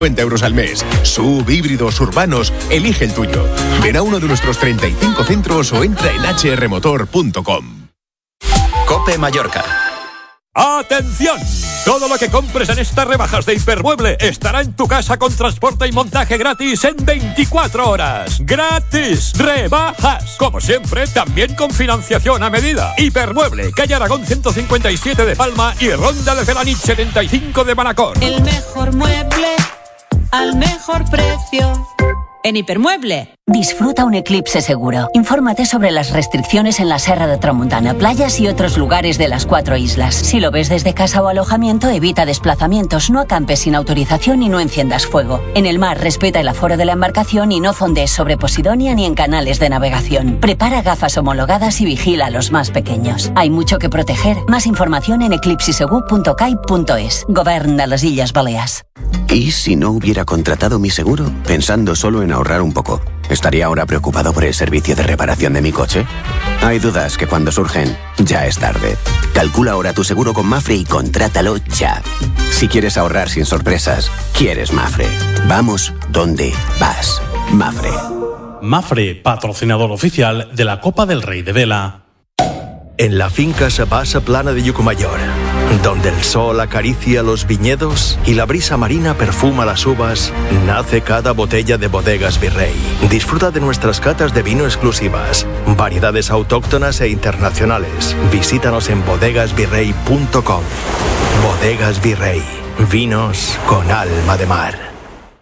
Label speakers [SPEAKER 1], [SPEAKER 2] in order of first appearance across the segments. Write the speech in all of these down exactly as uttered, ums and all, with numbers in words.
[SPEAKER 1] cincuenta euros al mes. Sub, híbridos, urbanos, elige el tuyo. Ven a uno de nuestros treinta y cinco centros o entra en h r motor punto com.
[SPEAKER 2] COPE Mallorca.
[SPEAKER 3] ¡Atención! Todo lo que compres en estas rebajas de Hipermueble estará en tu casa con transporte y montaje gratis en veinticuatro horas. ¡Gratis! ¡Rebajas! Como siempre, también con financiación a medida. Hipermueble, calle Aragón ciento cincuenta y siete de Palma y Ronda de Felanich setenta y cinco de Manacor.
[SPEAKER 4] El mejor mueble al mejor precio. En Hipermueble.
[SPEAKER 5] Disfruta un eclipse seguro. Infórmate sobre las restricciones en la Serra de Tramuntana, playas y otros lugares de las cuatro islas. Si lo ves desde casa o alojamiento, evita desplazamientos, no acampes sin autorización y no enciendas fuego. En el mar, respeta el aforo de la embarcación y no zondees sobre Posidonia ni en canales de navegación. Prepara gafas homologadas y vigila a los más pequeños. Hay mucho que proteger. Más información en eclipsisegu punto cai punto es. Govern de las Illes Balears.
[SPEAKER 6] ¿Y si no hubiera contratado mi seguro, pensando solo en ahorrar un poco? ¿Estaría ahora preocupado por el servicio de reparación de mi coche? Hay dudas que cuando surgen, ya es tarde. Calcula ahora tu seguro con Mafre y contrátalo ya. Si quieres ahorrar sin sorpresas, quieres Mafre. Vamos donde vas. Mafre.
[SPEAKER 7] Mafre, patrocinador oficial de la Copa del Rey de Vela.
[SPEAKER 2] En la finca Sabasa Plana de Llucmajor, donde el sol acaricia los viñedos y la brisa marina perfuma las uvas, nace cada botella de Bodegas Virrey. Disfruta de nuestras catas de vino exclusivas, variedades autóctonas e internacionales. Visítanos en bodegas virrey punto com. Bodegas Virrey, vinos con alma de mar.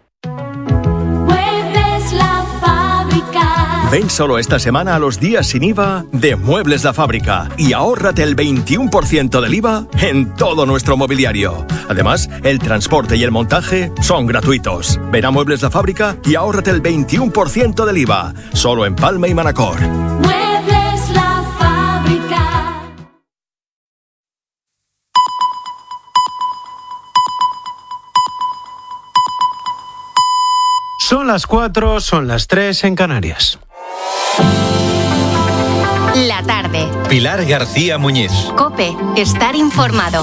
[SPEAKER 2] Ven solo esta semana a los días sin I V A de Muebles La Fábrica y ahórrate el veintiuno por ciento del I V A en todo nuestro mobiliario. Además, el transporte y el montaje son gratuitos. Ven a Muebles La Fábrica y ahórrate el veintiuno por ciento del I V A, solo en Palma y Manacor.
[SPEAKER 4] Muebles La Fábrica.
[SPEAKER 8] Son las cuatro, son las tres en Canarias.
[SPEAKER 9] La tarde.
[SPEAKER 2] Pilar García Muñiz.
[SPEAKER 9] COPE. Estar informado.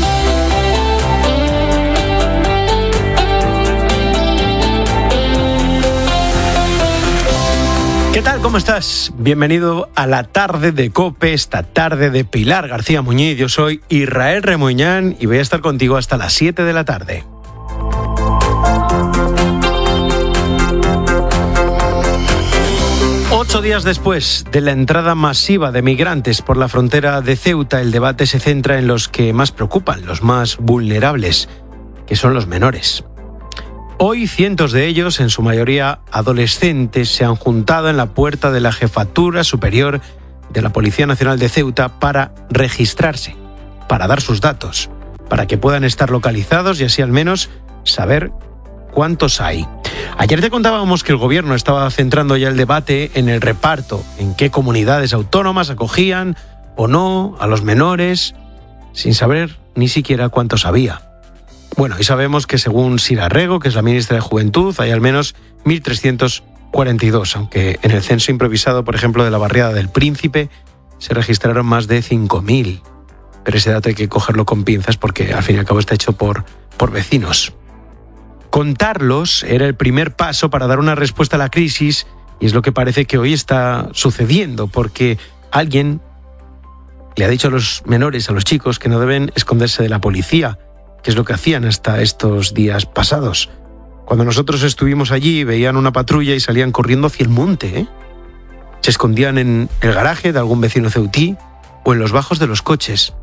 [SPEAKER 8] ¿Qué tal? ¿Cómo estás? Bienvenido a la tarde de COPE, esta tarde de Pilar García Muñiz. Yo soy Israel Remuñán y voy a estar contigo hasta las siete de la tarde. Ocho días después de la entrada masiva de migrantes por la frontera de Ceuta, el debate se centra en los que más preocupan, los más vulnerables, que son los menores. Hoy cientos de ellos, en su mayoría adolescentes, se han juntado en la puerta de la Jefatura Superior de la Policía Nacional de Ceuta para registrarse, para dar sus datos, para que puedan estar localizados y así al menos saber cuántos hay. Ayer te contábamos que el gobierno estaba centrando ya el debate en el reparto, en qué comunidades autónomas acogían o no a los menores, sin saber ni siquiera cuántos había. Bueno, y sabemos que según Sira Rego, que es la ministra de Juventud, hay al menos mil trescientos cuarenta y dos, aunque en el censo improvisado, por ejemplo, de la barriada del Príncipe, se registraron más de cinco mil. Pero ese dato hay que cogerlo con pinzas porque al fin y al cabo está hecho por, por vecinos. Contarlos era el primer paso para dar una respuesta a la crisis y es lo que parece que hoy está sucediendo porque alguien le ha dicho a los menores, a los chicos, que no deben esconderse de la policía, que es lo que hacían hasta estos días pasados. Cuando nosotros estuvimos allí veían una patrulla y salían corriendo hacia el monte, ¿eh? Se escondían en el garaje de algún vecino ceutí o en los bajos de los coches.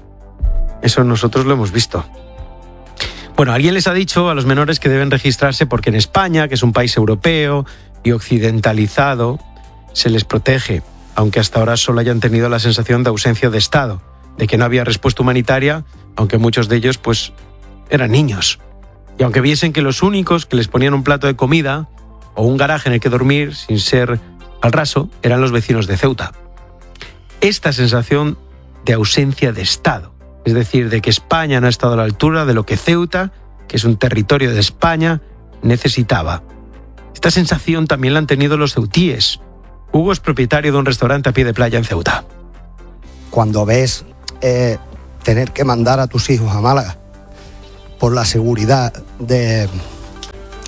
[SPEAKER 8] Eso nosotros lo hemos visto. Bueno, alguien les ha dicho a los menores que deben registrarse porque en España, que es un país europeo y occidentalizado, se les protege, aunque hasta ahora solo hayan tenido la sensación de ausencia de Estado, de que no había respuesta humanitaria, aunque muchos de ellos pues eran niños. Y aunque viesen que los únicos que les ponían un plato de comida o un garaje en el que dormir sin ser al raso eran los vecinos de Ceuta. Esta sensación de ausencia de Estado, es decir, de que España no ha estado a la altura de lo que Ceuta, que es un territorio de España, necesitaba. Esta sensación también la han tenido los ceutíes. Hugo es propietario de un restaurante a pie de playa en Ceuta.
[SPEAKER 10] Cuando ves eh, tener que mandar a tus hijos a Málaga por la seguridad de,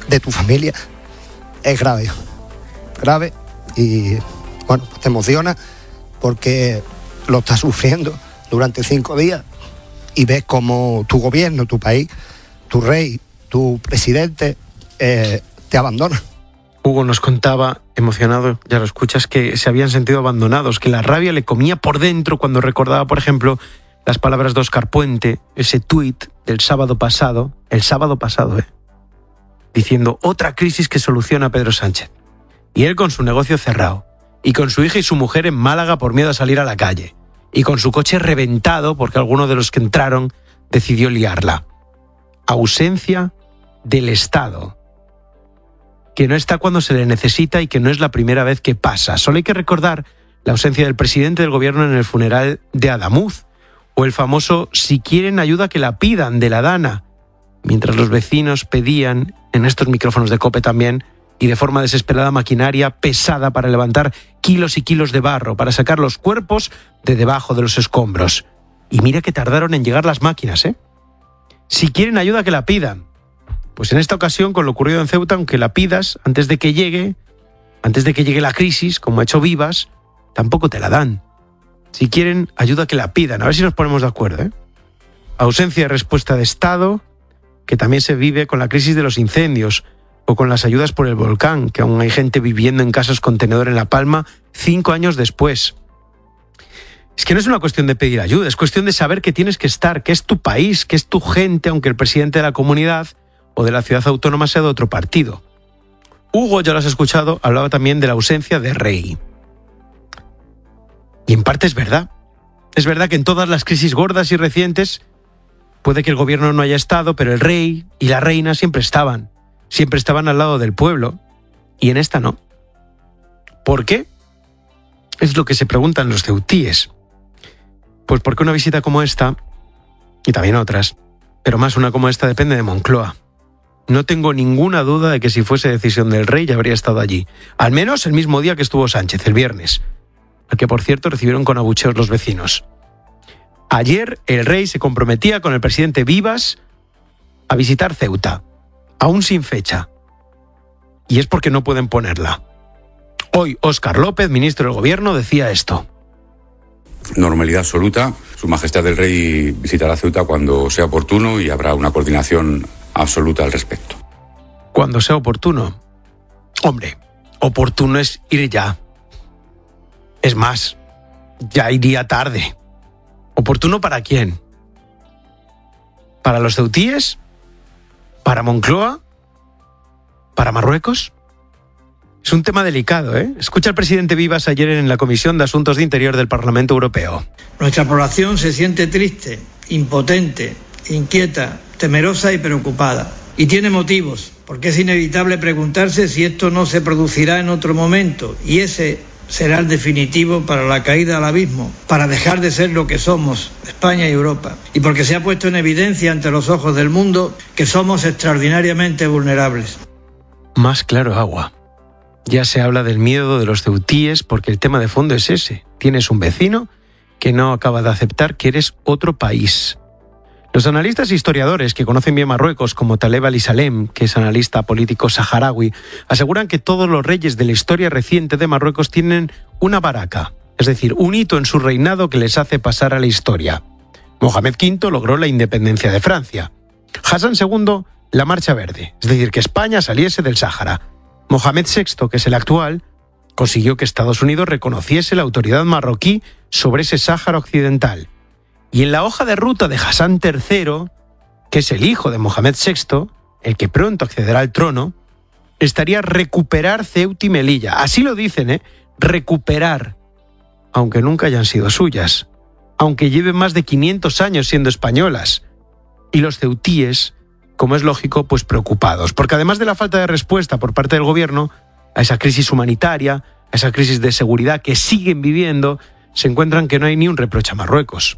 [SPEAKER 10] de tu familia, es grave, grave y bueno, te emociona porque lo estás sufriendo durante cinco días y ves como tu gobierno, tu país, tu rey, tu presidente eh, te abandona.
[SPEAKER 8] Hugo nos contaba, emocionado, ya lo escuchas, que se habían sentido abandonados, que la rabia le comía por dentro cuando recordaba, por ejemplo, las palabras de Óscar Puente, ese tuit del sábado pasado, el sábado pasado, ¿eh? diciendo otra crisis que soluciona Pedro Sánchez. Y él con su negocio cerrado, y con su hija y su mujer en Málaga por miedo a salir a la calle, y con su coche reventado porque alguno de los que entraron decidió liarla. Ausencia del Estado, que no está cuando se le necesita y que no es la primera vez que pasa. Solo hay que recordar la ausencia del presidente del gobierno en el funeral de Adamuz, o el famoso "si quieren ayuda que la pidan" de la Dana, mientras los vecinos pedían, en estos micrófonos de COPE también, y de forma desesperada, maquinaria pesada para levantar kilos y kilos de barro, para sacar los cuerpos de debajo de los escombros. Y mira que tardaron en llegar las máquinas, ¿eh? Si quieren ayuda que la pidan. Pues en esta ocasión, con lo ocurrido en Ceuta, aunque la pidas antes de que llegue, antes de que llegue la crisis, como ha hecho Vivas, tampoco te la dan. Si quieren ayuda que la pidan. A ver si nos ponemos de acuerdo, ¿eh? Ausencia de respuesta de Estado, que también se vive con la crisis de los incendios, o con las ayudas por el volcán, que aún hay gente viviendo en casas contenedor en La Palma cinco años después. Es que no es una cuestión de pedir ayuda, es cuestión de saber que tienes que estar, que es tu país, que es tu gente, aunque el presidente de la comunidad o de la ciudad autónoma sea de otro partido. Hugo, ya lo has escuchado, hablaba también de la ausencia de rey. Y en parte es verdad. Es verdad que en todas las crisis gordas y recientes puede que el gobierno no haya estado, pero el rey y la reina siempre estaban. Siempre estaban al lado del pueblo. Y en esta no. ¿Por qué? Es lo que se preguntan los ceutíes. Pues porque una visita como esta, y también otras, pero más una como esta, depende de Moncloa. No tengo ninguna duda de que si fuese decisión del rey ya habría estado allí. Al menos el mismo día que estuvo Sánchez, el viernes, al que por cierto recibieron con abucheos los vecinos. Ayer el rey se comprometía con el presidente Vivas a visitar Ceuta, aún sin fecha. Y es porque no pueden ponerla. Hoy Óscar López, ministro del Gobierno, decía esto.
[SPEAKER 11] Normalidad absoluta. Su Majestad el Rey visitará Ceuta cuando sea oportuno y habrá una coordinación absoluta al respecto.
[SPEAKER 8] Cuando sea oportuno. Hombre, oportuno es ir ya. Es más, ya iría tarde. ¿Oportuno para quién? ¿Para los ceutíes? ¿Para Moncloa? ¿Para Marruecos? Es un tema delicado, ¿eh? Escucha al presidente Vivas ayer en la Comisión de Asuntos de Interior del Parlamento Europeo.
[SPEAKER 12] Nuestra población se siente triste, impotente, inquieta, temerosa y preocupada. Y tiene motivos, porque es inevitable preguntarse si esto no se producirá en otro momento, y ese será el definitivo para la caída al abismo, para dejar de ser lo que somos, España y Europa, y porque se ha puesto en evidencia ante los ojos del mundo que somos extraordinariamente vulnerables.
[SPEAKER 8] Más claro agua. Ya se habla del miedo de los ceutíes porque el tema de fondo es ese. Tienes un vecino que no acaba de aceptar que eres otro país. Los analistas e historiadores que conocen bien Marruecos, como Taleb Ali-Salem, que es analista político saharaui, aseguran que todos los reyes de la historia reciente de Marruecos tienen una baraca, es decir, un hito en su reinado que les hace pasar a la historia. Mohamed quinto logró la independencia de Francia. Hassan segundo, la Marcha Verde, es decir, que España saliese del Sáhara. Mohamed sexto, que es el actual, consiguió que Estados Unidos reconociese la autoridad marroquí sobre ese Sáhara occidental. Y en la hoja de ruta de Hassan tercero, que es el hijo de Mohamed sexto, el que pronto accederá al trono, estaría recuperar Ceuta y Melilla. Así lo dicen, ¿eh? Recuperar, aunque nunca hayan sido suyas, aunque lleven más de quinientos años siendo españolas. Y los ceutíes, como es lógico, pues preocupados, porque además de la falta de respuesta por parte del gobierno a esa crisis humanitaria, a esa crisis de seguridad que siguen viviendo, se encuentran que no hay ni un reproche a Marruecos.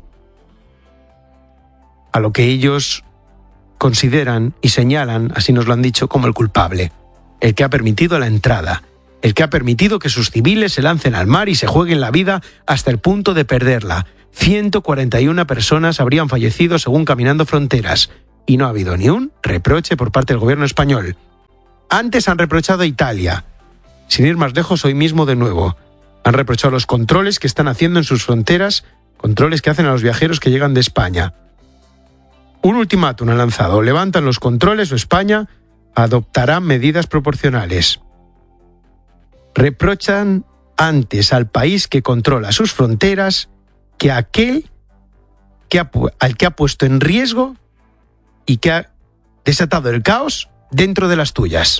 [SPEAKER 8] A lo que ellos consideran y señalan, así nos lo han dicho, como el culpable, el que ha permitido la entrada, el que ha permitido que sus civiles se lancen al mar y se jueguen la vida hasta el punto de perderla. ciento cuarenta y una personas habrían fallecido según Caminando Fronteras, y no ha habido ni un reproche por parte del gobierno español. Antes han reprochado a Italia. Sin ir más lejos, hoy mismo de nuevo. Han reprochado los controles que están haciendo en sus fronteras, controles que hacen a los viajeros que llegan de España. Un ultimátum han lanzado: o levantan los controles o España adoptará medidas proporcionales. Reprochan antes al país que controla sus fronteras que a aquel que ha, al que ha puesto en riesgo y que ha desatado el caos dentro de las tuyas.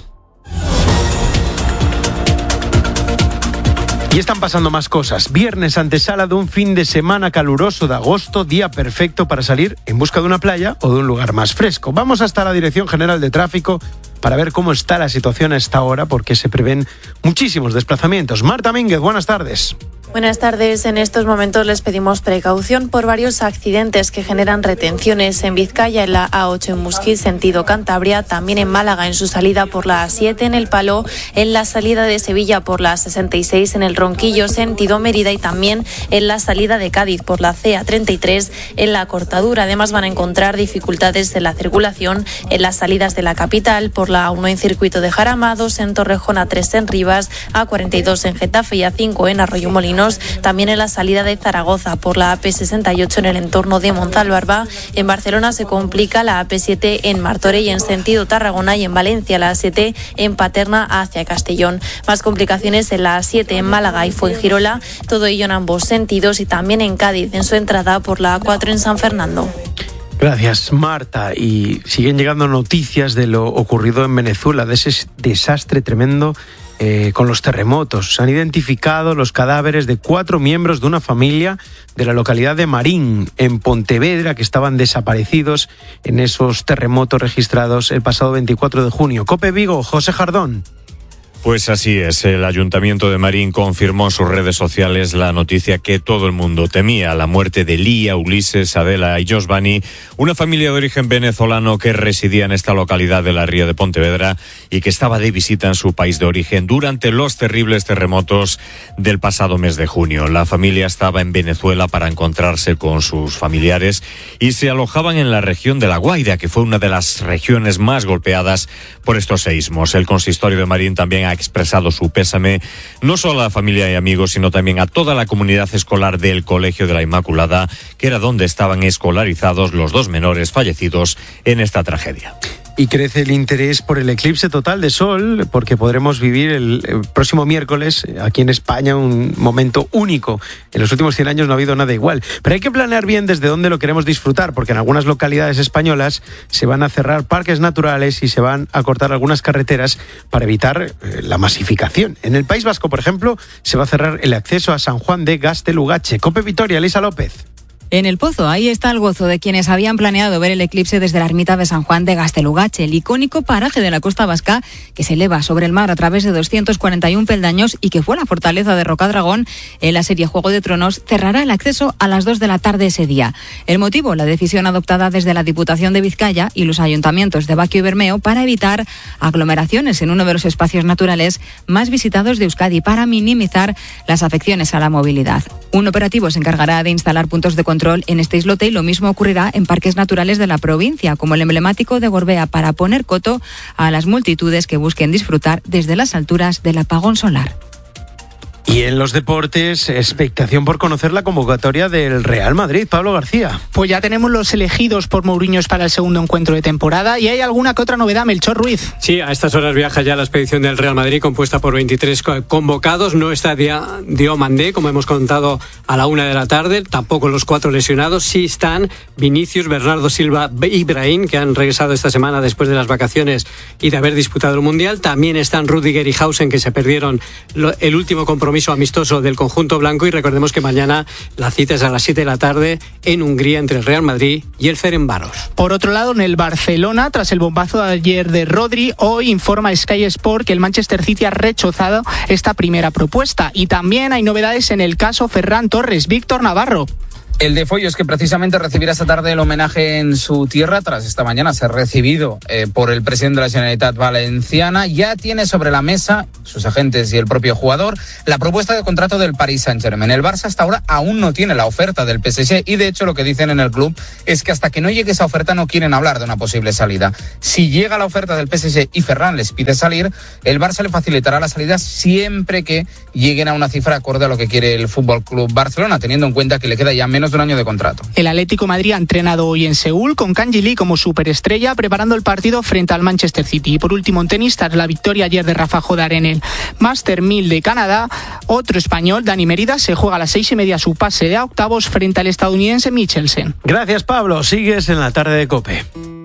[SPEAKER 8] Y están pasando más cosas. Viernes, antesala de un fin de semana caluroso de agosto, día perfecto para salir en busca de una playa o de un lugar más fresco. Vamos hasta la Dirección General de Tráfico para ver cómo está la situación a esta hora, porque se prevén muchísimos desplazamientos. Marta Mínguez, buenas tardes.
[SPEAKER 13] Buenas tardes. En estos momentos les pedimos precaución por varios accidentes que generan retenciones en Vizcaya, en la A ocho en Musquis, sentido Cantabria, también en Málaga en su salida por la A siete en El Palo, en la salida de Sevilla por la A sesenta y seis en el Ronquillo, sentido Mérida, y también en la salida de Cádiz por la C A treinta y tres en la Cortadura. Además van a encontrar dificultades en la circulación en las salidas de la capital por la A uno en Circuito de Jarama, A dos en Torrejón, A tres en Rivas, A cuarenta y dos en Getafe y A cinco en Arroyo Molinos. También en la salida de Zaragoza por la A P sesenta y ocho en el entorno de Montalbarba. En Barcelona se complica la A P siete en Martorell en sentido Tarragona, y en Valencia la A siete en Paterna hacia Castellón. Más complicaciones en la A siete en Málaga y Fuengirola, todo ello en ambos sentidos, y también en Cádiz en su entrada por la A cuatro en San Fernando.
[SPEAKER 8] Gracias, Marta. Y siguen llegando noticias de lo ocurrido en Venezuela, de ese desastre tremendo eh, con los terremotos. Se han identificado los cadáveres de cuatro miembros de una familia de la localidad de Marín, en Pontevedra, que estaban desaparecidos en esos terremotos registrados el pasado veinticuatro de junio. COPE Vigo, José Jardón.
[SPEAKER 14] Pues así es, el Ayuntamiento de Marín confirmó en sus redes sociales la noticia que todo el mundo temía: la muerte de Lía, Ulises, Adela y Josvani, una familia de origen venezolano que residía en esta localidad de la Ría de Pontevedra y que estaba de visita en su país de origen durante los terribles terremotos del pasado mes de junio. La familia estaba en Venezuela para encontrarse con sus familiares y se alojaban en la región de La Guaira, que fue una de las regiones más golpeadas por estos seísmos. El consistorio de Marín también ha expresado su pésame no solo a la familia y amigos, sino también a toda la comunidad escolar del Colegio de la Inmaculada, que era donde estaban escolarizados los dos menores fallecidos en esta tragedia.
[SPEAKER 8] Y crece el interés por el eclipse total de sol, porque podremos vivir el, el próximo miércoles aquí en España un momento único. En los últimos cien años no ha habido nada igual. Pero hay que planear bien desde dónde lo queremos disfrutar, porque en algunas localidades españolas se van a cerrar parques naturales y se van a cortar algunas carreteras para evitar eh, la masificación. En el País Vasco, por ejemplo, se va a cerrar el acceso a San Juan de Gaztelugatxe. COPE Vitoria, Elisa López.
[SPEAKER 15] En El Pozo, ahí está el gozo de quienes habían planeado ver el eclipse desde la ermita de San Juan de Gaztelugatxe, el icónico paraje de la costa vasca que se eleva sobre el mar a través de doscientos cuarenta y uno peldaños y que fue la fortaleza de Rocadragón en la serie Juego de Tronos. Cerrará el acceso a las dos de la tarde ese día. El motivo, la decisión adoptada desde la Diputación de Vizcaya y los ayuntamientos de Baquio y Bermeo para evitar aglomeraciones en uno de los espacios naturales más visitados de Euskadi, para minimizar las afecciones a la movilidad. Un operativo se encargará de instalar puntos de control en este islote, y lo mismo ocurrirá en parques naturales de la provincia, como el emblemático de Gorbea, para poner coto a las multitudes que busquen disfrutar desde las alturas del apagón solar.
[SPEAKER 8] Y en los deportes, expectación por conocer la convocatoria del Real Madrid. Pablo García.
[SPEAKER 16] Pues ya tenemos los elegidos por Mourinho para el segundo encuentro de temporada, y hay alguna que otra novedad, Melchor Ruiz.
[SPEAKER 17] Sí, a estas horas viaja ya la expedición del Real Madrid, compuesta por veintitrés convocados. No está Diomandé, como hemos contado, a la una de la tarde, tampoco los cuatro lesionados. Sí están Vinicius, Bernardo Silva y Brahim, que han regresado esta semana después de las vacaciones y de haber disputado el Mundial. También están Rüdiger y Hausen, que se perdieron el último compromiso amistoso del conjunto blanco, y recordemos que mañana la cita es a las siete de la tarde en Hungría entre el Real Madrid y el Ferencváros.
[SPEAKER 16] Por otro lado, en el Barcelona, tras el bombazo de ayer de Rodri, hoy informa Sky Sport que el Manchester City ha rechazado esta primera propuesta, y también hay novedades en el caso Ferran Torres. Víctor Navarro.
[SPEAKER 18] El de Follo es que precisamente recibirá esta tarde el homenaje en su tierra, tras esta mañana ser recibido eh, por el presidente de la Generalitat Valenciana. Ya tiene sobre la mesa, sus agentes y el propio jugador, la propuesta de contrato del Paris Saint-Germain. El Barça hasta ahora aún no tiene la oferta del P S G y de hecho lo que dicen en el club es que hasta que no llegue esa oferta no quieren hablar de una posible salida. Si llega la oferta del P S G y Ferran les pide salir, el Barça le facilitará la salida siempre que lleguen a una cifra acorde a lo que quiere el F C Barcelona, teniendo en cuenta que le queda ya menos de un año de contrato.
[SPEAKER 16] El Atlético de Madrid ha entrenado hoy en Seúl con Kanji Lee como superestrella, preparando el partido frente al Manchester City. Y por último, en tenis, tras la victoria ayer de Rafa Jodar en el Master mil de Canadá, otro español, Dani Mérida, se juega a las seis y media su pase de a octavos frente al estadounidense Michelsen.
[SPEAKER 8] Gracias, Pablo. Sigues en la tarde de COPE.